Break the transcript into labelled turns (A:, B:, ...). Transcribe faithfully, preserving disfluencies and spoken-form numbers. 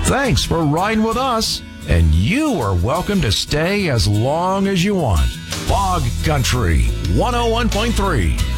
A: Thanks for riding with us, and you are welcome to stay as long as you want. Fog Country one oh one point three.